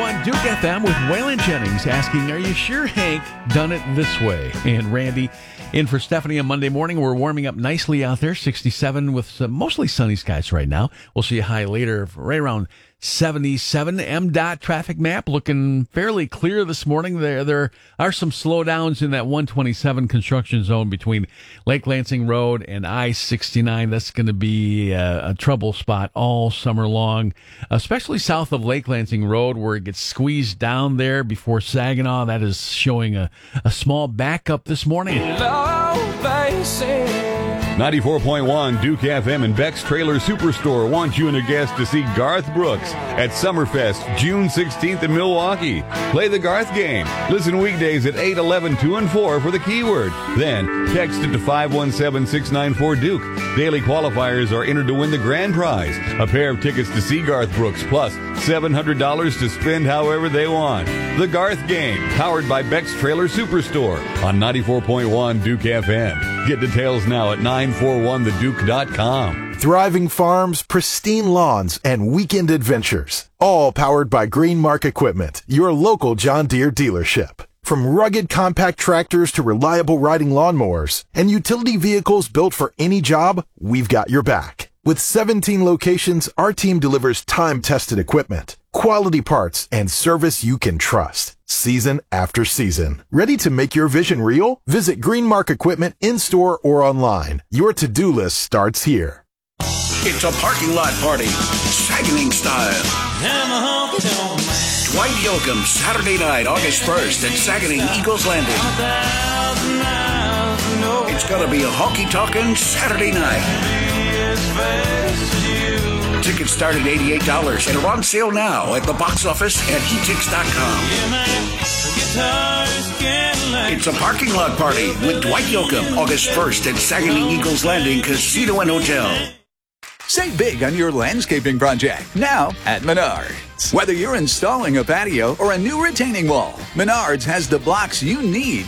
on Duke FM with Waylon Jennings asking, are you sure Hank done it this way? And Randy in for Stephanie on Monday morning. We're warming up nicely out there, 67 with some mostly sunny skies right now. We'll see a high later, right around 77. MDOT traffic map looking fairly clear this morning. There are some slowdowns in that 127 construction zone between Lake Lansing Road and I-69. That's going to be a trouble spot all summer long, especially south of Lake Lansing Road where it gets squeezed down there before Saginaw. That is showing a small backup this morning. 94.1 Duke FM and Beck's Trailer Superstore want you and a guest to see Garth Brooks at Summerfest June 16th in Milwaukee. Play the Garth game. Listen weekdays at 8, 11, 2, and 4 for the keyword. Then text it to 517-694-DUKE. Daily qualifiers are entered to win the grand prize, a pair of tickets to see Garth Brooks, plus $700 to spend however they want. The Garth game, powered by Beck's Trailer Superstore on 94.1 Duke FM. Get details now at 941theduke.com. Thriving farms, pristine lawns, and weekend adventures. All powered by Greenmark Equipment, your local John Deere dealership. From rugged compact tractors to reliable riding lawnmowers and utility vehicles built for any job, we've got your back. With 17 locations, our team delivers time-tested equipment, quality parts, and service you can trust, season after season. Ready to make your vision real? Visit Greenmark Equipment in-store or online. Your to-do list starts here. It's a parking lot party, Saguening style. Dwight Yoakam, Saturday night, August 1st at Saguening Eagles Landing. It's going to be a honky-tonkin' Saturday night. Tickets start at $88 and are on sale now at the box office at etix.com. It's a parking lot party with Dwight Yoakam, August 1st at Saguening Eagles Landing Casino and Hotel. Save big on your landscaping project now at Menards. Whether you're installing a patio or a new retaining wall, Menards has the blocks you need